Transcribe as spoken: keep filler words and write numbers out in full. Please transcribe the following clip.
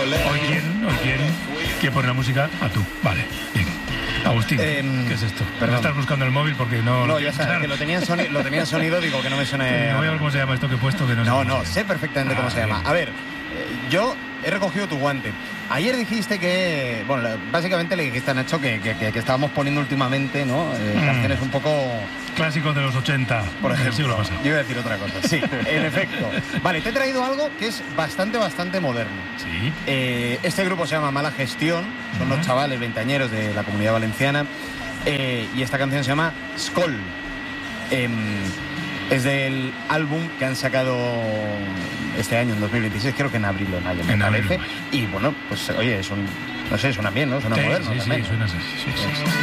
Hoy quién, hoy quién, ¿quién pone la música? A tú, vale, bien. Agustín, eh, ¿qué es esto? Perdón. ¿Estás buscando el móvil porque no... No, ya sabes, que lo tenía en sonido, lo tenía en sonido, digo que no me suene... No voy a ver cómo se llama esto que he puesto, que no sé. No, no, sé perfectamente cómo Ah, se llama. bien. A ver, eh, yo he recogido tu guante. Ayer dijiste que, bueno, la- básicamente le dijiste a Nacho que, que, que, que estábamos poniendo últimamente, ¿no? Eh, Mm. Canciones un poco... Clásicos de los ochenta, Por del ejemplo, siglo pasado. yo iba a decir otra cosa. Sí, en efecto. Vale, te he traído algo que es bastante, bastante moderno. Sí. Eh, este grupo se llama Mala Gestión, son los Ujú. chavales veinteañeros de la Comunidad Valenciana, eh, y esta canción se llama Skol. Em, es del álbum que han sacado este año, en dos mil veintiséis, creo que en abril o mayo, me En abril o parece. mayo. Y bueno, pues oye, son, no sé, suenan bien, ¿no? Suenan Sí, modernos sí, sí, también. suena así, sí, sí, sí.